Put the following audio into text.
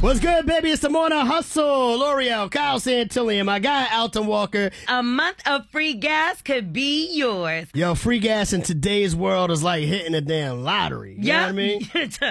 What's good, baby? It's the Morning Hustle. L'Oreal, Kyle Santillion, my guy, Alton Walker. A month of free gas could be yours. Yo, free gas in today's world is like hitting a damn lottery. You know what I mean?